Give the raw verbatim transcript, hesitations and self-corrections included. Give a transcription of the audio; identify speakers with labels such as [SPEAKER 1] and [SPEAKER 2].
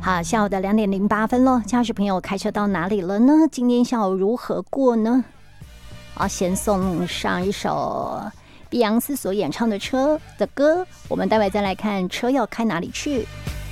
[SPEAKER 1] 好，下午的两点零八分咯，驾驶朋友开车到哪里了呢？今天下午如何过呢？好，先送上一首碧昂斯所演唱的车的歌，我们待会再来看车要开哪里去。